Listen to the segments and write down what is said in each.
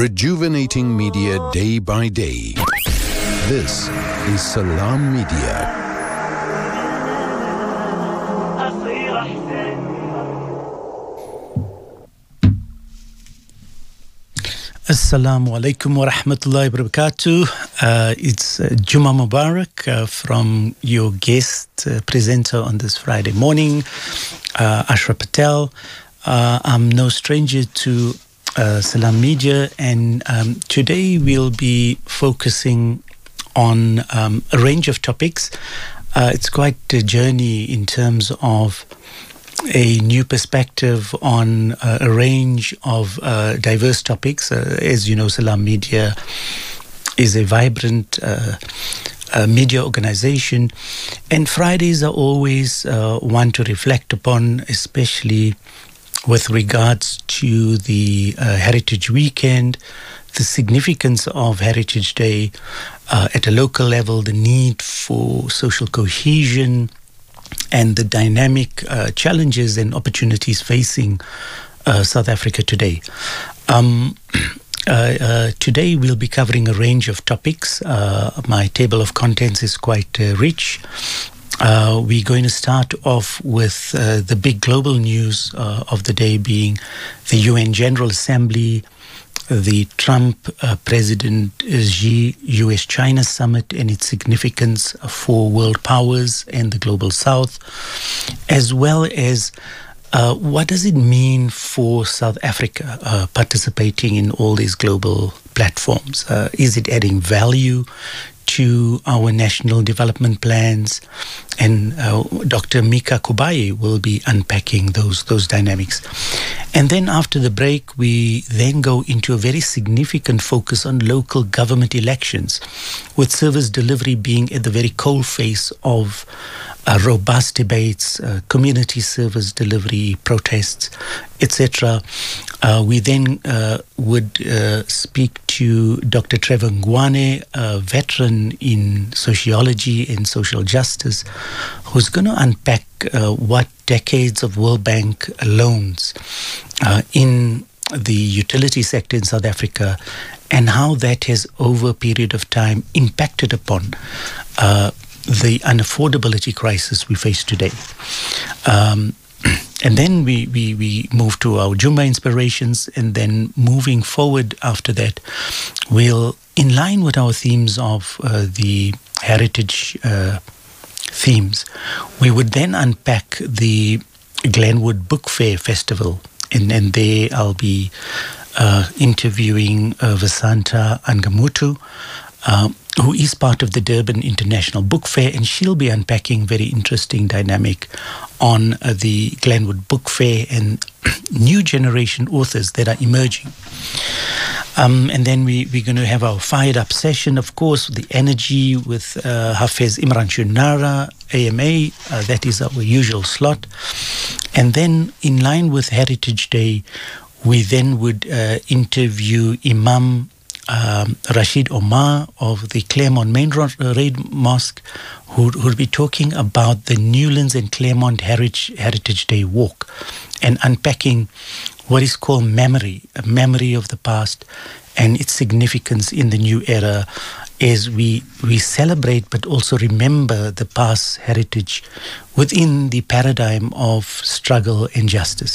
Rejuvenating media day by day. This is Salam Media. Assalamu alaikum wa rahmatullahi wa barakatuh. It's Juma Mubarak from your guest presenter on this Friday morning, Ashra Patel. I'm no stranger to Salam Media, and today we'll be focusing on a range of topics. It's quite a journey in terms of a new perspective on a range of diverse topics. As you know, Salam Media is a vibrant media organization, and Fridays are always one to reflect upon, especially with regards to the Heritage Weekend, the significance of Heritage Day at a local level, the need for social cohesion, and the dynamic challenges and opportunities facing South Africa today. Today we'll be covering a range of topics. My table of contents is quite rich. We're going to start off with the big global news of the day being the UN General Assembly, the Trump President Xi US-China summit and its significance for world powers and the global south, as well as what does it mean for South Africa participating in all these global platforms? Is it adding value to our national development plans? And Dr. Mika Kubayi will be unpacking those dynamics. And then after the break, we then go into a very significant focus on local government elections, with service delivery being at the very coalface of robust debates, community service delivery, protests, etc. We then would speak to Dr. Trevor Ngwane, a veteran in sociology and social justice, who's going to unpack what decades of World Bank loans in the utility sector in South Africa and how that has, over a period of time, impacted upon the unaffordability crisis we face today. And then we move to our Jumma inspirations, and then moving forward after that, we'll, in line with our themes of the heritage themes, we would then unpack the Glenwood Book Fair Festival, and there I'll be interviewing Vasanta Angamutu, who is part of the Durban International Book Fair, and she'll be unpacking very interesting dynamic on the Glenwood Book Fair and new generation authors that are emerging. And then we're going to have our fired up session, of course, the energy with Hafez Imran Shunara, AMA, that is our usual slot. And then in line with Heritage Day, we then would interview Imam Rashid Omar of the Claremont Main Road Mosque, who'll be talking about the Newlands and Claremont Heritage Day Walk and unpacking what is called memory, a memory of the past and its significance in the new era as we celebrate but also remember the past heritage within the paradigm of struggle and justice.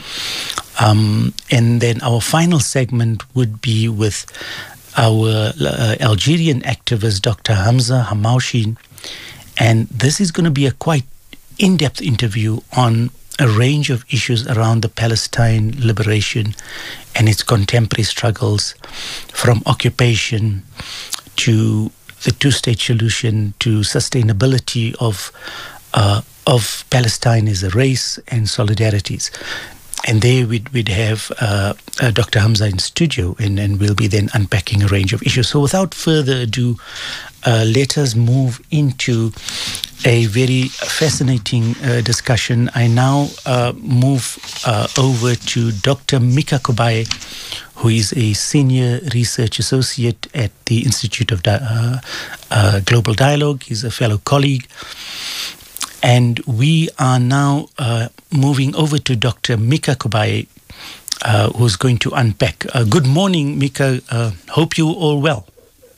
And then our final segment would be with our Algerian activist, Dr. Hamza Hamaushin. And this is going to be a quite in-depth interview on a range of issues around the Palestine liberation and its contemporary struggles, from occupation to the two-state solution to sustainability of Palestine as a race and solidarities. And there we'd have Dr. Hamza in studio, and we'll be then unpacking a range of issues. So without further ado, let us move into a very fascinating discussion. I now move over to Dr. Mika Kubayi, who is a senior research associate at the Institute of Global Dialogue. He's a fellow colleague. And we are now moving over to Dr. Mika Kubayi, who's going to unpack. Good morning, Mika. Hope you all well.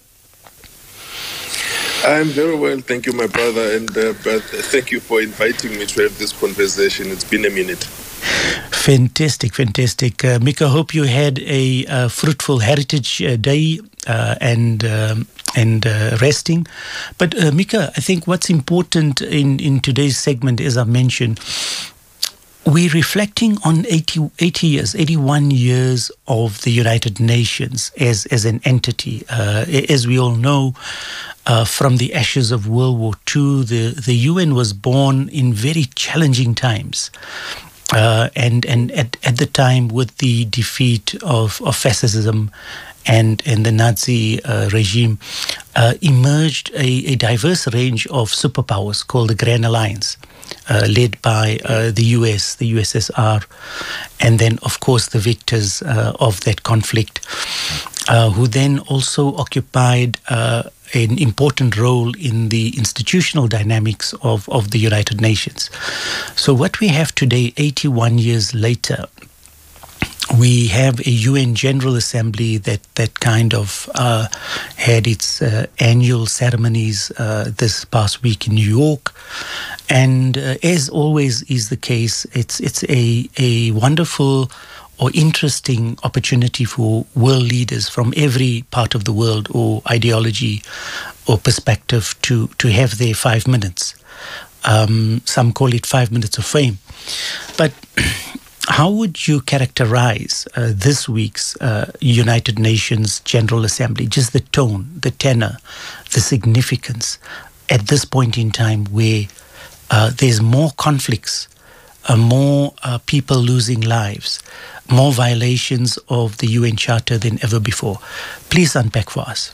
I'm very well, thank you, my brother, and thank you for inviting me to have this conversation. It's been a minute. Fantastic. Mika, hope you had a fruitful Heritage Day and resting. But Mika, I think what's important in today's segment, as I mentioned, we're reflecting on 81 years of the United Nations as an entity. As we all know, from the ashes of World War II, the UN was born in very challenging times. And at the time, with the defeat of fascism and the Nazi regime, emerged a diverse range of superpowers called the Grand Alliance, led by the US, the USSR, and then, of course, the victors of that conflict, who then also occupied an important role in the institutional dynamics of the United Nations. So what we have today, 81 years later, we have a UN General Assembly that kind of had its annual ceremonies this past week in New York. And as always is the case, it's a wonderful or interesting opportunity for world leaders from every part of the world or ideology or perspective to have their 5 minutes. Some call it 5 minutes of fame. But how would you characterize this week's United Nations General Assembly? Just the tone, the tenor, the significance at this point in time where there's more conflicts, more people losing lives, more violations of the UN Charter than ever before. Please unpack for us.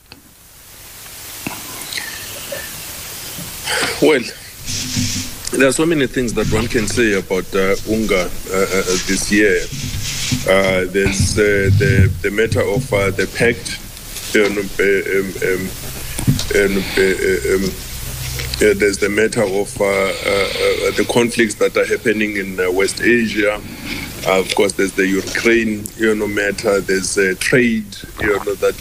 Well, there are so many things that one can say about UNGA this year. There's the matter of the pact, there's the matter of the conflicts that are happening in West Asia. Of course, there's the Ukraine, matter. There's trade, that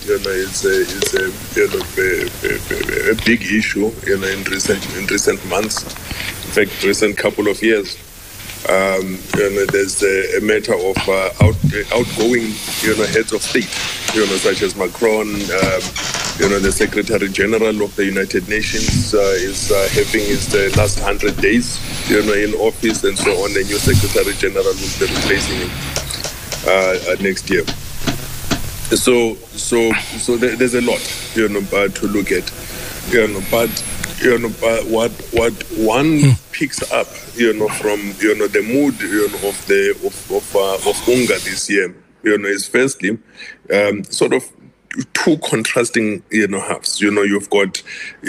is a big issue, in recent months. In fact, recent couple of years. There's a matter of outgoing, heads of state, such as Macron. The Secretary General of the United Nations is having his last 100 days, in office, and so on. The new Secretary General will be replacing him next year. So there's a lot, to look at, but what one picks up, from the mood, of UNGA this year, is firstly, sort of two contrasting, halves. You've got,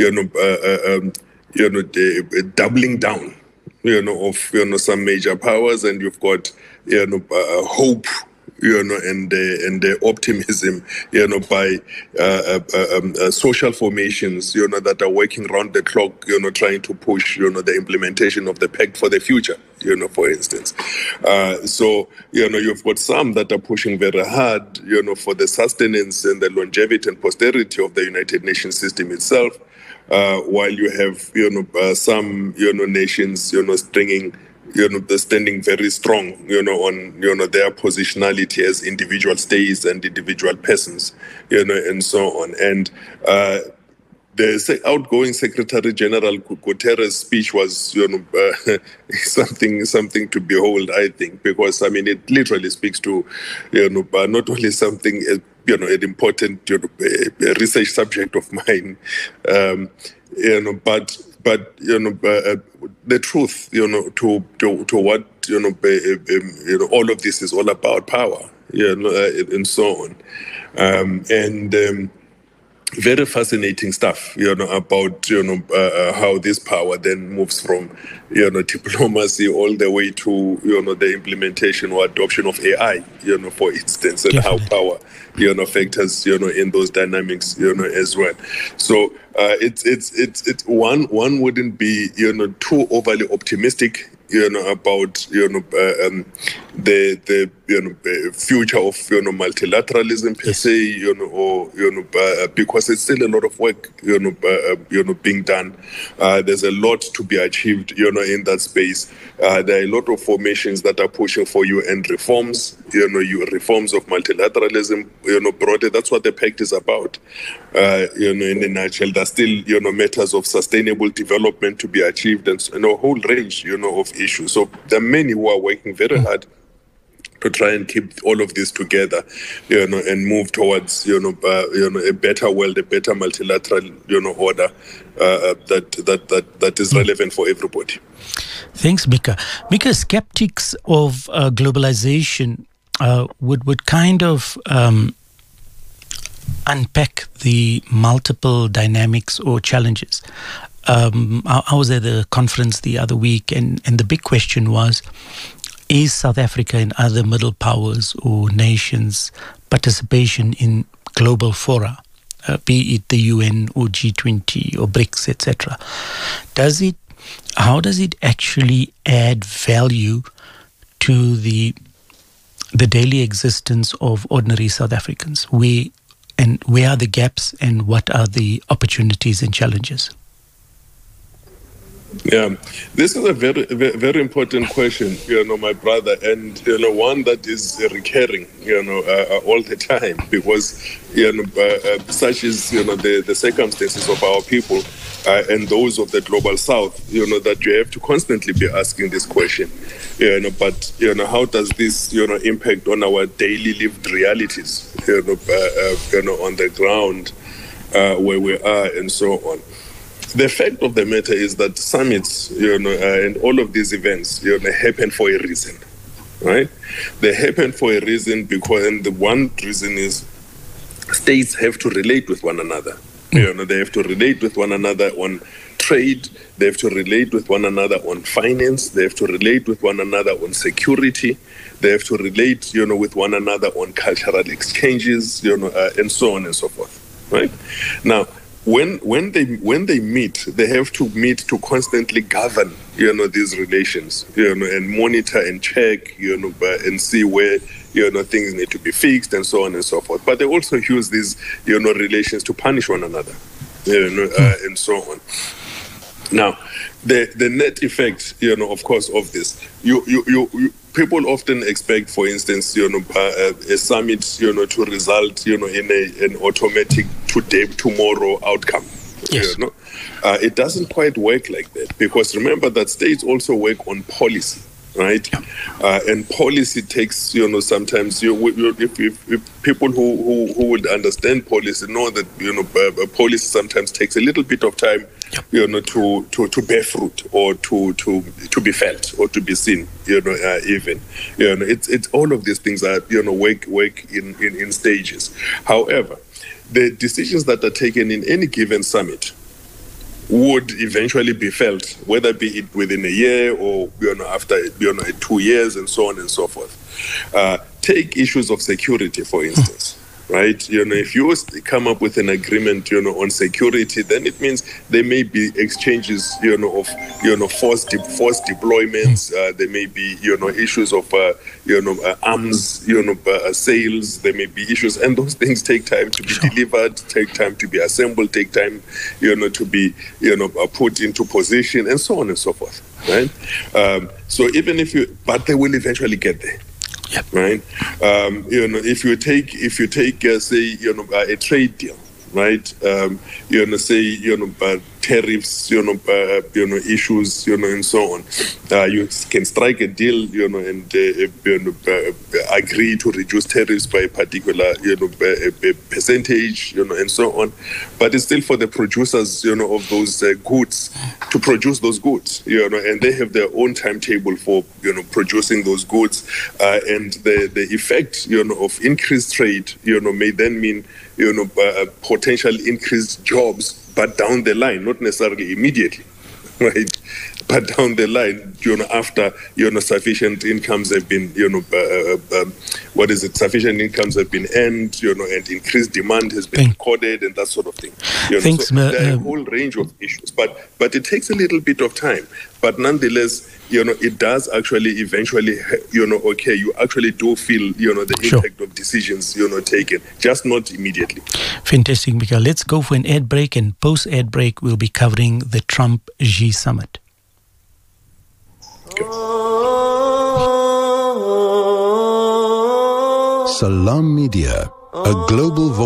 doubling down, of, some major powers, and you've got, hope, and the optimism, by social formations, that are working round the clock, trying to push, the implementation of the pact for the future, for instance. So, you've got some that are pushing very hard, for the sustenance and the longevity and posterity of the United Nations system itself, while you have, some, nations, stringing, they're standing very strong, on, their positionality as individual states and individual persons, and so on. And the outgoing Secretary General Guterres' speech was, something to behold, I think, because, it literally speaks to, not only something, an important, research subject of mine, but the truth, to what all of this is all about power, and so on, very fascinating stuff, about how this power then moves from diplomacy all the way to the implementation or adoption of AI, for instance, and how power factors in those dynamics as well. So it's one wouldn't be too overly optimistic about the future of multilateralism per se, or because it's still a lot of work being done. There's a lot to be achieved in that space. There are a lot of formations that are pushing for UN reforms, reforms of multilateralism, broadly. That's what the pact is about. In a nutshell, there's still matters of sustainable development to be achieved, and a whole range of issues. So there are many who are working very hard to try and keep all of this together, and move towards, a better world, a better multilateral, order that is relevant for everybody. Thanks, Mika. Mika, skeptics of globalization would kind of unpack the multiple dynamics or challenges. I was at the conference the other week, and the big question was, is South Africa and other middle powers or nations' participation in global fora, be it the UN or G20 or BRICS, etc., how does it actually add value to the daily existence of ordinary South Africans? Where are the gaps, and what are the opportunities and challenges? Yeah, this is a very, very important question, my brother, and one that is recurring, all the time, because such is the circumstances of our people and those of the global South, that you have to constantly be asking this question, but how does this impact on our daily lived realities, on the ground where we are, and so on. The fact of the matter is that summits, and all of these events, happen for a reason, right? They happen for a reason and the one reason is states have to relate with one another. They have to relate with one another on trade. They have to relate with one another on finance. They have to relate with one another on security. They have to relate, with one another on cultural exchanges, and so on and so forth, right? Now, when they meet, they have to meet to constantly govern, these relations, and monitor and check, and see where, things need to be fixed, and so on and so forth. But they also use these, relations to punish one another, and so on. Now, the net effect, of course, of this, people often expect, for instance, a summit, to result, in an automatic today, tomorrow outcome. Yes. It doesn't quite work like that, because remember that states also work on policy, right? And policy takes, sometimes if people who would understand policy know that policy sometimes takes a little bit of time, to bear fruit, or to be felt, or to be seen, even, it's all of these things are work in stages. However, the decisions that are taken in any given summit would eventually be felt, whether be it within a year or after 2 years, and so on and so forth. Take issues of security, for instance. Right, if you come up with an agreement, on security, then it means there may be exchanges, of force deployments. There may be, issues of, arms, sales. There may be issues, and those things take time to be delivered, take time to be assembled, take time, to be, put into position, and so on and so forth. Right. So even but they will eventually get there. Yep. Right. If you take say a trade deal, right? Say tariffs, issues, and so on. You can strike a deal, and agree to reduce tariffs by a particular, percentage, and so on. But it's still for the producers, of those goods to produce those goods, and they have their own timetable for, producing those goods, and the effect, of increased trade, may then mean, potential increased jobs, but down the line, not necessarily immediately, right? But down the line, after, sufficient incomes have been, sufficient incomes have been earned, and increased demand has been recorded, and that sort of thing. Thanks, so there are a whole range of issues, but it takes a little bit of time. but nonetheless, it does actually eventually, okay, you actually do feel, the impact of decisions, taken, just not immediately. Fantastic, Mika. Let's go for an ad break, and post-ad break, we'll be covering the Trump-Xi summit. Okay. Salam Media, a global voice.